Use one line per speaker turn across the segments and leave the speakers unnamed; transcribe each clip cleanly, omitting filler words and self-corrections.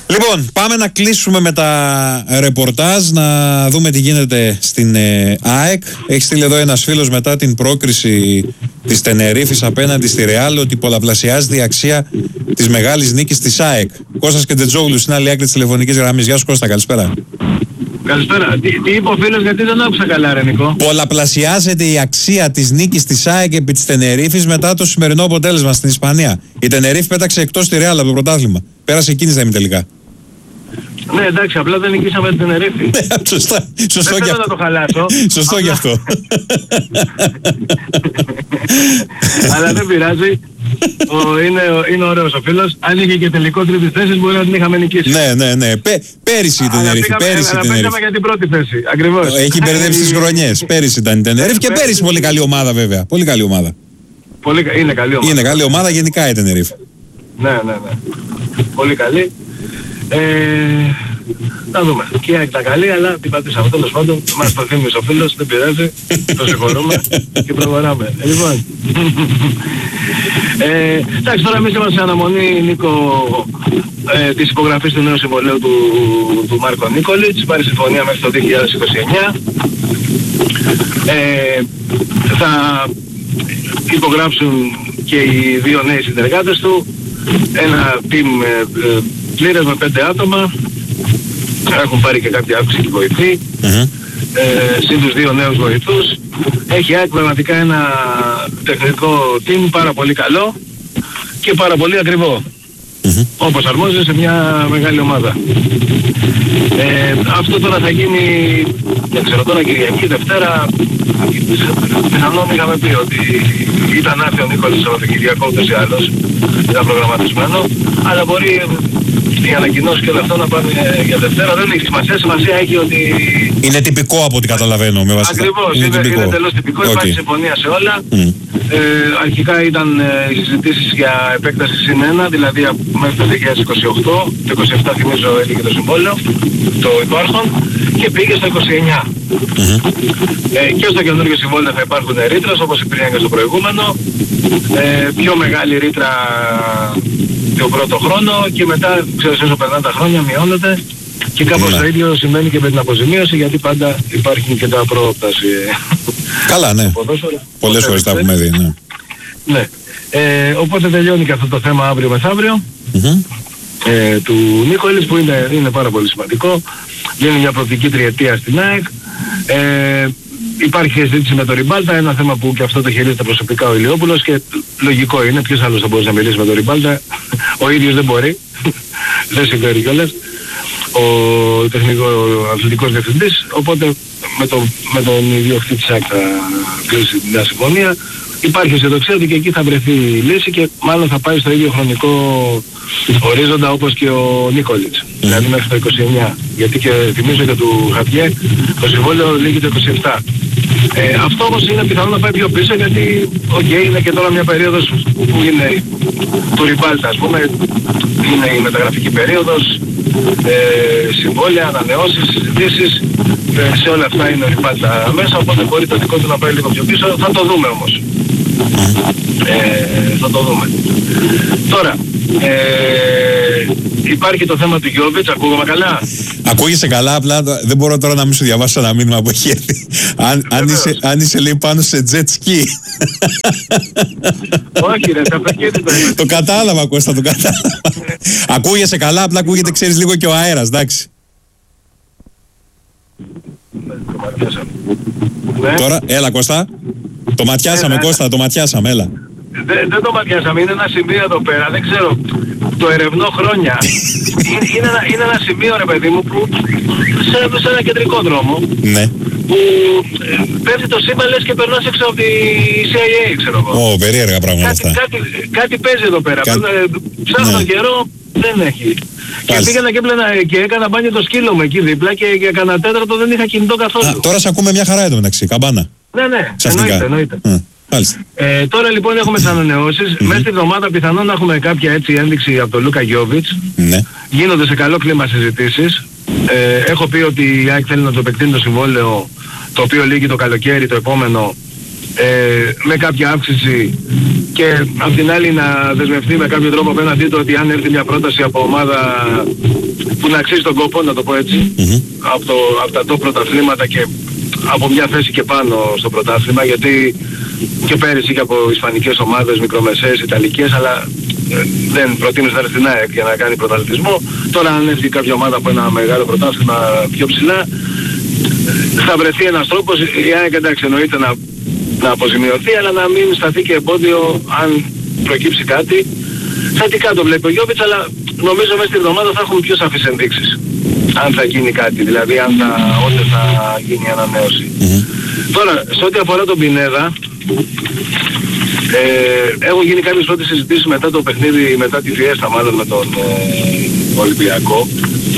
Λοιπόν, πάμε να κλείσουμε με τα ρεπορτάζ, να δούμε τι γίνεται στην ΑΕΚ. Έχει στείλει εδώ ένας φίλος μετά την πρόκριση της Τενερίφης απέναντι στη Ρεάλ ότι πολλαπλασιάζεται η αξία της μεγάλης νίκης της ΑΕΚ. Κώστας Κεντετζόγλου στην άλλη άκρη της τηλεφωνικής γραμμής. Γεια σου Κώστα, καλησπέρα.
Καλησπέρα. Τι είπε ο φίλος, γιατί δεν άκουσα καλά ρε Νικό?
Πολλαπλασιάζεται η αξία της νίκης της ΑΕΚ επί της Τενερίφης μετά το σημερινό αποτέλεσμα στην Ισπανία. Η Τενερίφη πέταξε εκτός τη Ρεάλ από το πρωτάθλημα. Πέρασε εκείνη στα ημιτελικά.
Ναι, εντάξει, απλά δεν νικήσαμε την Τενερίφη.
Σωστά. Σωστό
δεν θέλω να το χαλάσω.
Σωστό γι' αυτό.
Αλλά δεν πειράζει. Είναι ωραίος ο φίλος. Αν είχε και τελικό τρίτης θέσης μπορεί να την είχαμε νικήσει.
Ναι. Πέρυσι η Τενερίφη.
Αλλά πήγαμε για την πρώτη θέση. Ακριβώς.
Έχει μπερδέψει τις χρονιές. Πέρυσι ήταν η Τενερίφη και πέρυσι πολύ καλή ομάδα βέβαια. Πολύ καλή ομάδα.
Είναι καλή ομάδα.
Είναι καλή ομάδα γενικά η Τενερίφη.
Ναι. Πολύ καλή. Θα δούμε. Και η ΑΕΚ ήταν καλή, αλλά την πατήσαμε. Τέλος πάντων, μας το θύμισε ο φίλος, δεν πειράζει. Το συγχωρούμε και προχωράμε. Λοιπόν. Εντάξει, τώρα εμείς είμαστε σε αναμονή, Νίκο, της υπογραφής του νέου συμβολέου του Μάρκο Νίκολιτς. Πάρει συμφωνία μέχρι το 2029. Θα υπογράψουν και οι δύο νέοι συνεργάτες του. Ένα team πλήρες με 5 άτομα. Έχουν πάρει και κάποια αύξηση και βοηθή. Συν τους 2 νέους βοηθούς. Έχει πραγματικά ένα τεχνικό team πάρα πολύ καλό και πάρα πολύ ακριβό. Όπως αρμόζει σε μια μεγάλη ομάδα. Αυτό τώρα θα γίνει, δεν ξέρω τώρα, Κυριακή, Δευτέρα. Πιθανόν είχαμε πει ότι ήταν άρθει ο Νίκολης Σαββατοκυριακό ούτως ή άλλως. Ήταν προγραμματισμένο. Αλλά μπορεί οι ανακοινώσεις και όλα αυτά να πάνε για Δευτέρα. Δεν έχει σημασία. Σημασία έχει ότι...
Είναι τυπικό από ό,τι καταλαβαίνω με βασικά.
Ακριβώς. Είναι εντελώς τυπικό. Okay. Υπάρχει συμφωνία σε όλα. Αρχικά ήταν οι συζητήσεις για επέκταση συν 1, δηλαδή μέχρι το 2028. Το 27 θυμίζω έλεγε το συμβόλαιο, το υπάρχον, και πήγε στο 29. Και στο καινούργιο συμβόλαιο θα υπάρχουν ρήτρες όπως υπήρχαν και στο προηγούμενο. Πιο μεγάλη ρήτρα το πρώτο χρόνο και μετά, ξέρεις, όσο περνάνε τα χρόνια μειώνεται. Και κάπως το ίδιο σημαίνει και με την αποζημίωση, γιατί πάντα υπάρχει και τα πρόπταση.
Καλά, ναι. Πολλές φορές τα έχουμε δει, ναι.
Ναι. Οπότε τελειώνει και αυτό το θέμα αύριο μεθαύριο του Νίκολης, που είναι πάρα πολύ σημαντικό. Γίνει μια προοπτική τριετία στην ΑΕΚ. Υπάρχει συζήτηση με τον Ριμπάλτα, ένα θέμα που και αυτό το χειρίζεται προσωπικά ο Ηλιόπουλος και λογικό είναι, ποιος άλλος θα μπορούσε να μιλήσει με τον Ριμπάλτα, ο ίδιος δεν μπορεί, δεν συμφέρει κιόλας, ο αθλητικός διευθυντής, οπότε με τον ιδιοκτήτη της ΑΕΚ θα κλείσει μια συμφωνία. Υπάρχει αισιοδοξία ότι και εκεί θα βρεθεί η λύση και μάλλον θα πάει στο ίδιο χρονικό ορίζοντα όπως και ο Νίκολιτς, δηλαδή μέχρι το 29. Γιατί και θυμίζω και του Χαβιέ το συμβόλαιο λήγει το 27. Αυτό όμως είναι πιθανό να πάει πιο πίσω, γιατί είναι και τώρα μια περίοδος που είναι του Ριμπάλτα, ας πούμε, είναι η μεταγραφική περίοδος, συμβόλαια, ανανεώσεις, συζητήσεις, σε όλα αυτά είναι ο Ριμπάλτα μέσα, οπότε μπορεί το δικό του να πάει λίγο πιο πίσω, θα το δούμε όμως. Θα το δούμε. Τώρα, υπάρχει το θέμα του Γιόβιτς, ακούγομαι καλά?
Ακούγεσαι καλά, απλά δεν μπορώ τώρα να μην σου διαβάσω ένα μήνυμα που έχει έρθει. Αν είσαι λέει πάνω σε jet ski.
Όχι ρε, θα πετύχει.
Το κατάλαβα Κώστα, το κατάλαβα. Ακούγεσαι καλά, απλά ακούγεται, ξέρεις, λίγο και ο αέρας, εντάξει. Τώρα, έλα Κώστα. Το ματιάσαμε Κώστα, το ματιάσαμε, έλα.
Δεν το ματιάσαμε, είναι ένα σημείο εδώ πέρα, δεν ξέρω, το ερευνώ χρόνια. Είναι ένα σημείο ρε παιδί μου που σε ένα κεντρικό δρόμο,
ναι,
που πέφτει το σήμα λες και περνάς έξω από τη CIA, ξέρω εγώ.
Περίεργα πράγματα αυτά.
Κάτι παίζει εδώ πέρα, ψάχνω καιρό, δεν έχει. Και πήγαινα και έκανα μπάνιο το σκύλο μου εκεί δίπλα και για κανένα τέταρτο δεν είχα κινητό καθόλου.
Τώρα σε ακούμε μια χαρά εδώ μεταξύ, καμπάνα.
Ναι, εννοείται. Τώρα λοιπόν έχουμε τις ανανεώσεις. Μέσα στη εβδομάδα πιθανόν να έχουμε κάποια έτσι ένδειξη από τον Λούκα Γιόβιτς. Γίνονται σε καλό κλίμα συζητήσεις. Έχω πει ότι η ΑΕΚ θέλει να το επεκτείνει το συμβόλαιο, το οποίο λύγει το καλοκαίρι το επόμενο, με κάποια αύξηση και απ' την άλλη να δεσμευτεί με κάποιο τρόπο απέναντί του ότι αν έρθει μια πρόταση από ομάδα που να αξίζει τον κόπο, να το πω έτσι, από τα top πρωταθλήματα και από μια θέση και πάνω στο πρωτάθλημα, γιατί και πέρυσι και από ισπανικές ομάδες, μικρομεσαίες, ιταλικές, αλλά δεν προτείνει να έρθει στην ΑΕΚ για να κάνει πρωταθλητισμό. Τώρα αν έρθει κάποια ομάδα από ένα μεγάλο πρωτάθλημα πιο ψηλά, θα βρεθεί ένας τρόπος, η ΑΕΚ εντάξει εννοείται να αποζημιωθεί, αλλά να μην σταθεί και εμπόδιο αν προκύψει κάτι. Θετικά το βλέπει ο Γιώβιτς, αλλά νομίζω μέσα στην εβδομάδα θα έχουμε πιο σαφείς ενδείξεις. Αν θα γίνει κάτι, δηλαδή αν όντως θα γίνει ανανέωση. Τώρα, σε ό,τι αφορά τον Πινέδα, έχουν γίνει κάποιες πρώτες συζητήσεις μετά το παιχνίδι, μετά τη Φιέστα μάλλον με τον Ολυμπιακό.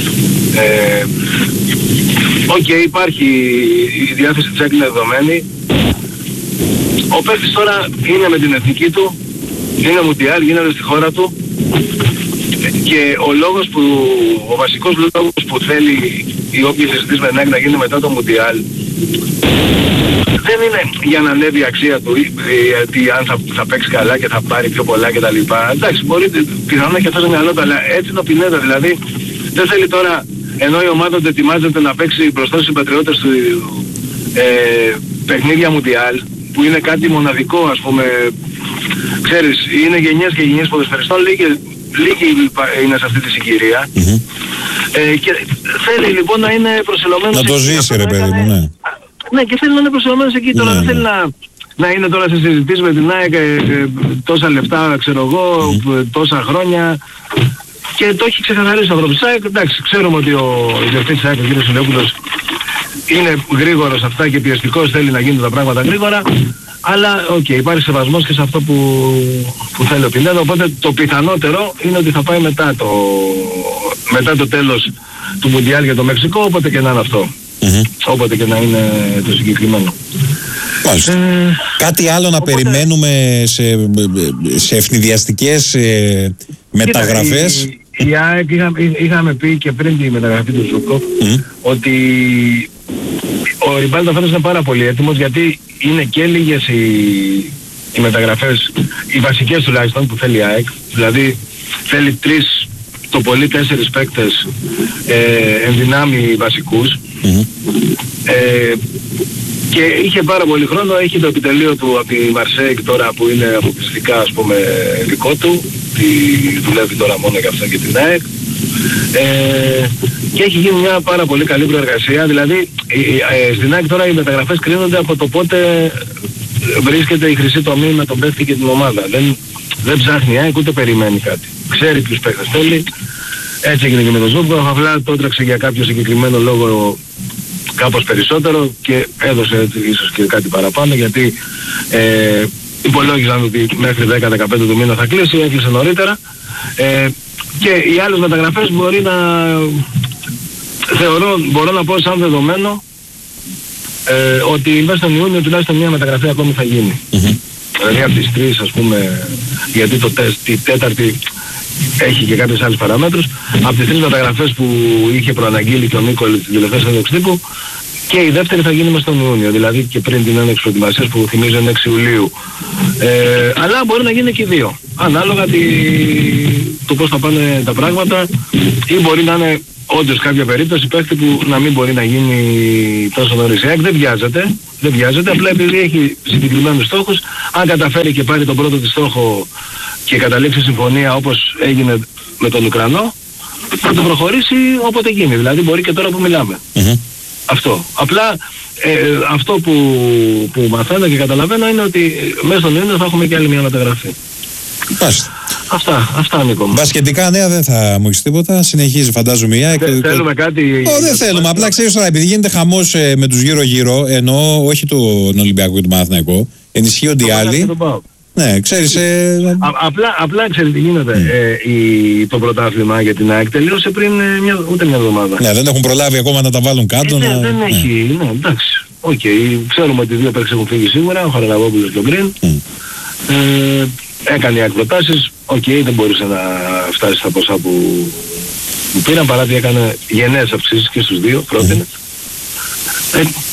Υπάρχει η διάθεση της ΑΕΚ είναι δεδομένη. Ο παίκτης τώρα είναι με την εθνική του, είναι μουντιάλ, γίνεται στη χώρα του και ο βασικός λόγος που θέλει οι όποιες συζητήσεις με να γίνει μετά το μουντιάλ δεν είναι για να ανέβει η αξία του, γιατί αν θα παίξει καλά και θα πάρει πιο πολλά κτλ. Εντάξει, μπορεί πιθανόν και αυτό στο μυαλό του, αλλά έτσι είναι ο Πινέδα, δηλαδή δεν θέλει τώρα, ενώ η ομάδα του ετοιμάζεται να παίξει μπροστά στους συμπατριώτες του παιχνίδια μουντιάλ, που είναι κάτι μοναδικό, ας πούμε, ξέρεις, είναι γενιές και γενιές ποδοσφαιριστών, λίγοι είναι σε αυτή τη συγκυρία. Και θέλει λοιπόν να είναι προσελωμένος.
Να το ζήσει ρε παιδί μου, ναι.
Ναι, και θέλει να είναι προσελωμένος εκεί. Τώρα δεν θέλει να είναι τώρα σε συζητήσεις με την ΑΕΚ τόσα λεφτά, ξέρω εγώ, τόσα χρόνια. Και το έχει ξεκαθαρίσει ο άνθρωπος της ΑΕΚ. Εντάξει, ξέρουμε ότι ο διευθυντής της ΑΕΚ, ο κ. Σιλόπουλος, είναι γρήγορος αυτά και πιεστικός, θέλει να γίνουν τα πράγματα γρήγορα. Αλλά υπάρχει σεβασμός και σε αυτό που θέλει ο Πινέδα, οπότε το πιθανότερο είναι ότι θα πάει μετά το τέλος του Μουντιάλ για το Μεξικό, όποτε και να είναι αυτό. Όποτε και να είναι το συγκεκριμένο.
Κάτι άλλο να περιμένουμε σε ευνηδιαστικές μεταγραφές?
Η ΑΕΚ είχαμε πει και πριν τη μεταγραφή του Ζούκο ότι ο Ριμπάλτα φέτος είναι πάρα πολύ έτοιμος, γιατί είναι και λίγες οι μεταγραφές, οι βασικές τουλάχιστον που θέλει η ΑΕΚ, δηλαδή θέλει 3 το πολύ 4 παίκτες ενδυνάμει βασικούς. Και είχε πάρα πολύ χρόνο, έχει το επιτελείο του από τη Μαρσέικ τώρα που είναι αποκλειστικά ας πούμε δικό του, δουλεύει τώρα μόνο για αυτό και την ΑΕΚ. Και έχει γίνει μια πάρα πολύ καλή προεργασία, δηλαδή στην ΑΕΚ τώρα οι μεταγραφές κρίνονται από το πότε βρίσκεται η χρυσή τομή με τον παίκτη και την ομάδα. Δεν ψάχνει η ΑΕΚ ούτε περιμένει κάτι. Ξέρει ποιους παίκτες θέλει. Έτσι έγινε και με τον Ζούγκο, απλά το έτρεξε για κάποιο συγκεκριμένο λόγο κάπως περισσότερο και έδωσε ίσως και κάτι παραπάνω, γιατί υπολόγιζαν ότι μέχρι 10-15 του μήνα θα κλείσει, έκλεισε νωρίτερα. Και οι άλλες μεταγραφές μπορώ να πω σαν δεδομένο ότι μέσα στον Ιούνιο τουλάχιστον μια μεταγραφή ακόμη θα γίνει. Δηλαδή από τις 3 ας πούμε, γιατί η τέταρτη έχει και κάποιες άλλες παραμέτρους, από τις 3 μεταγραφές που είχε προαναγγείλει και ο Νίκολης στην τελευταία συνέντευξη τύπου, και η δεύτερη θα γίνει μες τον Ιούνιο, δηλαδή και πριν την έναρξη προετοιμασίας που θυμίζω είναι 6 Ιουλίου. Αλλά μπορεί να γίνει και οι 2, ανάλογα το πώς θα πάνε τα πράγματα, ή μπορεί να είναι όντως κάποια περίπτωση παίχτη που να μην μπορεί να γίνει τόσο νωρίς. Δεν βιάζεται, απλά επειδή έχει συγκεκριμένους στόχους, αν καταφέρει και πάρει τον πρώτο της στόχο και καταλήξει συμφωνία όπως έγινε με τον Ουκρανό, θα το προχωρήσει όποτε γίνει, δηλαδή μπορεί και τώρα που μιλάμε. Αυτό. Απλά αυτό που μαθαίνω και καταλαβαίνω είναι ότι μέσα στον Ιούνιο θα έχουμε και άλλη μια μεταγραφή. Αυτά Νίκο μου.
Μπασκετικά νέα δεν θα μου έχεις τίποτα, συνεχίζει φαντάζομαι η ΑΕΚ.
Θέλουμε κάτι?
Δεν θέλουμε, απλά ξέρεις τώρα, επειδή γίνεται χαμός με τους γύρω-γύρω, ενώ όχι τον Ολυμπιακό και τον Παναθηναϊκό, ενισχύονται οι άλλοι. Ναι, ξέρεις...
Απλά ξέρεις τι γίνεται. Το πρωτάθλημα για την ΑΕΚ τελείωσε πριν ούτε μια εβδομάδα.
Ναι, δεν έχουν προλάβει ακόμα να τα βάλουν κάτω.
Δεν έχει, ναι, εντάξει. Ξέρουμε ότι 2 παίκτες έχουν φύγει σίγουρα, ο Χαραλαβόπουλος και ο Γκριν. Έκανε οι ΑΕΚ προτάσεις, δεν μπορούσε να φτάσει στα ποσά που πήραν, παρά ότι έκανε γενναίες αυξήσεις και στους 2, πρότεινε.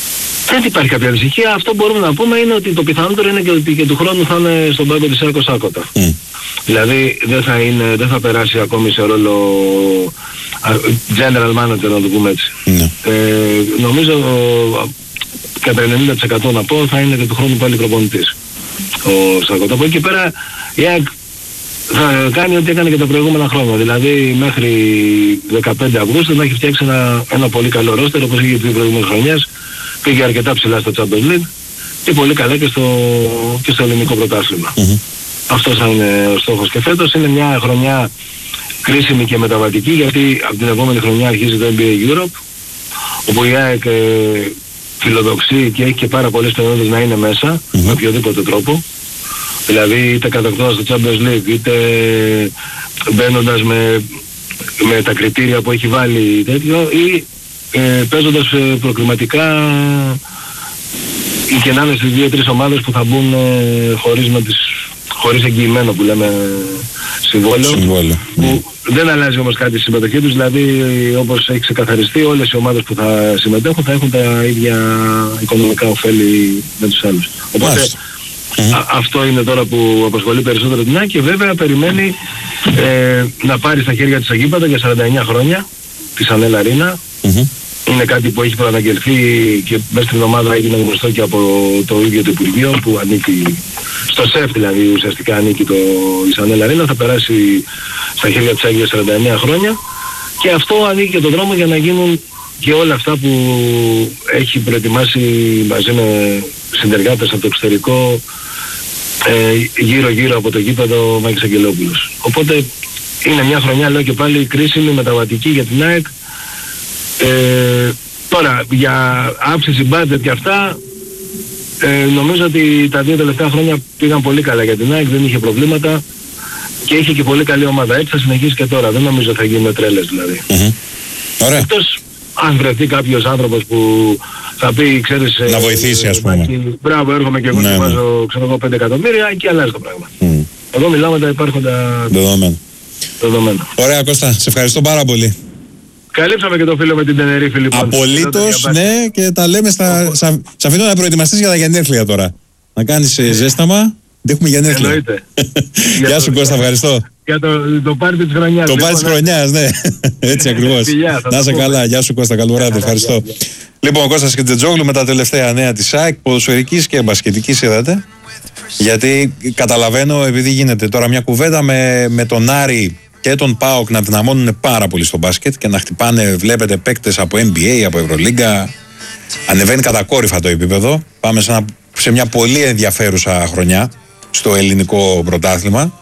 Δεν υπάρχει κάποια ανησυχία. Αυτό που μπορούμε να πούμε είναι ότι το πιθανότερο είναι και ότι και του χρόνου θα είναι στον πάγκο της ΑΕΚ Άκοτα. Δηλαδή δεν θα περάσει ακόμη σε ρόλο general manager, να το πούμε έτσι. Νομίζω κατά 90% να πω θα είναι και του χρόνου πάλι προπονητής ο Σάκοτα. Από εκεί και πέρα η ΑΕΚ θα κάνει ό,τι έκανε και τα προηγούμενα χρόνια. Δηλαδή μέχρι 15 Αυγούστου να έχει φτιάξει ένα πολύ καλό ρόστερ, όπως είχε τις προηγούμενες χρονιές. Πήγε αρκετά ψηλά στο Champions League και πολύ καλά και στο ελληνικό πρωτάθλημα. Αυτός θα είναι ο στόχος. Και φέτος είναι μια χρονιά κρίσιμη και μεταβατική, γιατί από την επόμενη χρονιά αρχίζει το NBA Europe, όπου η ΑΕΚ φιλοδοξεί και έχει και πάρα πολλές πιθανότητες να είναι μέσα με οποιοδήποτε τρόπο. Δηλαδή είτε κατακτώντας το Champions League, είτε μπαίνοντας με τα κριτήρια που έχει βάλει τέτοιο, ή παίζοντας προκριματικά και να είναι στις 2-3 ομάδες που θα μπουν χωρίς εγγυημένο που λέμε συμβόλαιο. Που δεν αλλάζει όμως κάτι στη συμμετοχή τους, δηλαδή όπως έχει ξεκαθαριστεί όλες οι ομάδες που θα συμμετέχουν θα έχουν τα ίδια οικονομικά ωφέλη με τους άλλους. Οπότε αυτό είναι τώρα που απασχολεί περισσότερο την ΑΕΚ και βέβαια περιμένει να πάρει στα χέρια της αγίπατα για 49 χρόνια της Ανέλ Αρίνα. Είναι κάτι που έχει προαναγγελθεί και μέσα στην εβδομάδα έγινε γνωστό και από το ίδιο το Υπουργείο που ανήκει στο ΣΕΦ, δηλαδή ουσιαστικά ανήκει η Ανέλ Αρίνα, θα περάσει στα χέρια της ΑΕΚ για 49 χρόνια και αυτό ανοίγει και τον δρόμο για να γίνουν και όλα αυτά που έχει προετοιμάσει μαζί με συνεργάτες από το εξωτερικό γύρω-γύρω από το γήπεδο Μάκης Αγγελόπουλος. Οπότε είναι μια χρονιά, λέω και πάλι, κρίσιμη, μεταβατική για την ΑΕΚ. Τώρα για αύξηση budget και αυτά νομίζω ότι τα 2 τελευταία χρόνια πήγαν πολύ καλά για την ΑΕΚ, δεν είχε προβλήματα και είχε και πολύ καλή ομάδα. Έτσι θα συνεχίσει και τώρα, δεν νομίζω θα γίνουν τρέλες δηλαδή.
Ωραία.
Εκτός αν βρεθεί κάποιος άνθρωπος που θα πει, ξέρεις,
να βοηθήσει ας πούμε.
Μπράβο, έρχομαι και εγώ και βάζω 5 εκατομμύρια και αλλάζει το πράγμα. Εδώ μιλάμε τα υπάρχοντα δεδομένα.
Ωραία Κώστα, σε ευχαριστώ πάρα πολύ.
Καλύψαμε και το φίλο με την Τενερίφη λοιπόν.
Απολύτως, ναι, και τα λέμε σε αφήνω να προετοιμαστείς για τα γενέθλια τώρα. Να κάνεις ζέσταμα, δεν έχουμε γενέθλια.
Εννοείται.
Γεια σου Κώστα, ευχαριστώ.
Για το πάρτι της χρονιάς.
Το πάρτι της χρονιάς, ναι. Έτσι ακριβώς. Να είσαι καλά, γεια σου Κώστα, καλό βράδυ, ευχαριστώ. Λοιπόν, ο Κώστας Κιτζετζόγλου με τα τελευταία νέα της ΑΕΚ, ποδοσφαιρικής και μπασκετικής είδατε. Γιατί καταλαβαίνω, επειδή γίνεται τώρα μια κουβέντα με τον Άρη και τον ΠΑΟΚ να δυναμώνουν πάρα πολύ στο μπάσκετ και να χτυπάνε, βλέπετε, παίκτες από NBA, από Ευρωλίγκα. Ανεβαίνει κατακόρυφα το επίπεδο. Πάμε σε μια πολύ ενδιαφέρουσα χρονιά στο ελληνικό πρωτάθλημα.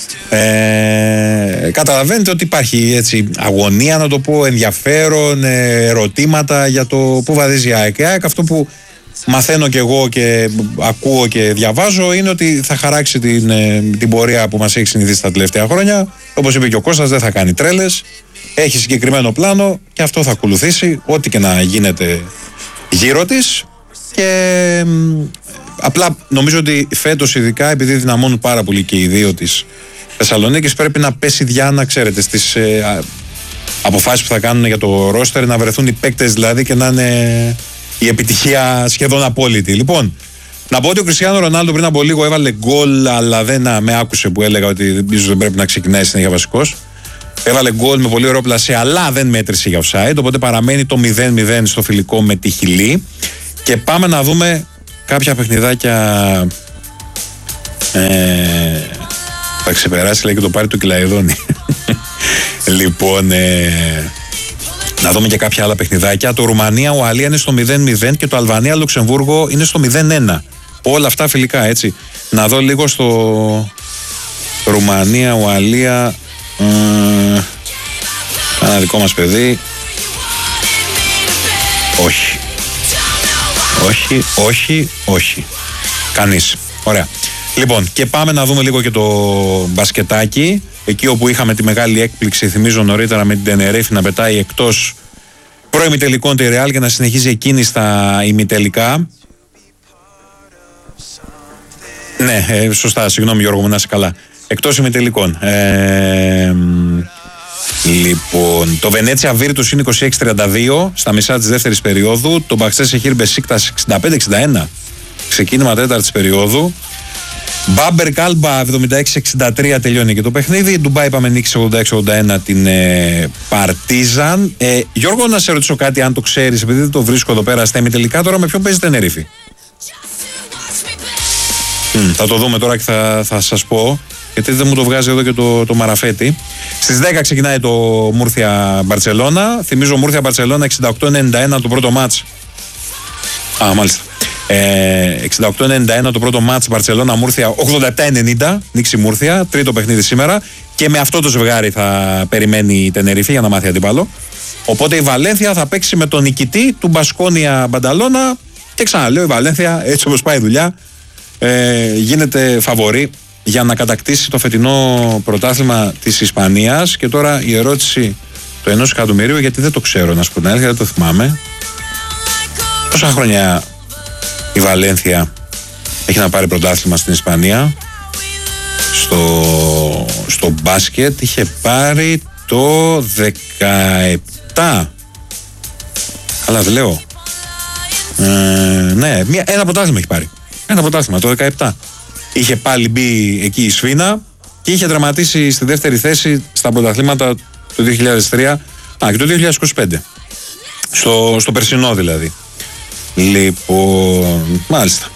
Καταλαβαίνετε ότι υπάρχει έτσι αγωνία, να το πω, ενδιαφέρον, ερωτήματα για το πού βαδίζει η ΑΕΚ. Αυτό που μαθαίνω και εγώ και ακούω και διαβάζω είναι ότι θα χαράξει την πορεία που μας έχει συνηθίσει τα τελευταία χρόνια. Όπως είπε και ο Κώστας, δεν θα κάνει τρέλες, έχει συγκεκριμένο πλάνο και αυτό θα ακολουθήσει ό,τι και να γίνεται γύρω της. Και απλά νομίζω ότι φέτος, ειδικά επειδή δυναμώνουν πάρα πολύ και οι δύο της Θεσσαλονίκης, πρέπει να πέσει διάνα, ξέρετε, στις αποφάσεις που θα κάνουν για το ρόστερ, να βρεθούν οι παίκτες δηλαδή και να είναι η επιτυχία σχεδόν απόλυτη. Λοιπόν, να πω ότι ο Κριστιάνο Ρονάλντο πριν από λίγο έβαλε γκολ, αλλά δεν με άκουσε που έλεγα ότι ίσως δεν πρέπει να ξεκινάει συνέχεια βασικός. Έβαλε γκολ με πολύ ωραίο πλασέ, αλλά δεν μέτρησε για offside, οπότε παραμένει το 0-0 στο φιλικό με τη Χιλή. Και πάμε να δούμε κάποια παιχνιδάκια. Θα ξεπεράσει, λέει, και το πάρει του Κιλαϊδόνη. Λοιπόν, να δούμε και κάποια άλλα παιχνιδάκια. Το Ρουμανία-Ουαλία είναι στο 0-0 και το Αλβανία-Λουξεμβούργο είναι στο 0-1. Όλα αυτά φιλικά, έτσι. Να δω λίγο στο Ρουμανία-Ουαλία. Ένα δικό μας παιδί. Όχι. Όχι, όχι, όχι. Κανείς. Ωραία. Λοιπόν, και πάμε να δούμε λίγο και το μπασκετάκι. Εκεί όπου είχαμε τη μεγάλη έκπληξη, θυμίζω νωρίτερα, με την Τενερίφη να πετάει εκτός προημιτελικών τη Ρεάλ και να συνεχίζει εκείνη στα ημιτελικά. Ναι, σωστά, συγγνώμη Γιώργο μου, να είσαι καλά. Εκτός ημιτελικών. Λοιπόν, το Βενέτσια Βίρτους είναι 26-32 στα μισά της δεύτερης περίοδου. Το Μπαξές Εχίρ Μπεσίκτας 65-61 ξεκίνημα τέταρτης περίοδου. Μπάμπερ Κάλμπα 76-63 τελειώνει και το παιχνίδι. Ντουμπάι είπαμε νίκησε 86-81 την Παρτίζαν. Γιώργο, να σε ρωτήσω κάτι, αν το ξέρεις, επειδή δεν το βρίσκω εδώ πέρα στα ημιτελικά, τώρα με ποιον παίζει Τενερίφη? Θα το δούμε τώρα και θα σας πω, γιατί δεν μου το βγάζει εδώ και το μαραφέτη. Στις 10 ξεκινάει το Μούρθια Μπαρτσελώνα. Θυμίζω Μούρθια Μπαρτσελώνα 68-91 το πρώτο μάτς. Μάλιστα. 68-91 το πρώτο μάτς Μπαρτσελώνα Μούρθια, 87-90 νίκη Μούρθια, τρίτο παιχνίδι σήμερα, και με αυτό το ζευγάρι θα περιμένει η Τενερίφη για να μάθει αντίπαλο. Οπότε η Βαλένθια θα παίξει με τον νικητή του Μπασκόνια Μπανταλώνα και ξαναλέω, η Βαλένθια, έτσι όπως πάει η δουλειά, γίνεται φαβορί για να κατακτήσει το φετινό πρωτάθλημα της Ισπανίας. Και τώρα η ερώτηση του 1 εκατομμυρίου, γιατί δεν το ξέρω, να σου πω την αλήθεια, δεν το θυμάμαι. Πόσα χρόνια η Βαλένθια έχει να πάρει πρωτάθλημα στην Ισπανία? Στο μπάσκετ είχε πάρει το 17. Καλά δεν λέω? Ναι, ένα πρωτάθλημα έχει πάρει. Ένα πρωτάθλημα το 17. Είχε πάλι μπει εκεί η Σφίνα και είχε δραματίσει στη δεύτερη θέση στα πρωταθλήματα το 2003 και το 2025. Στο περσινό δηλαδή. Λοιπόν, μάλιστα.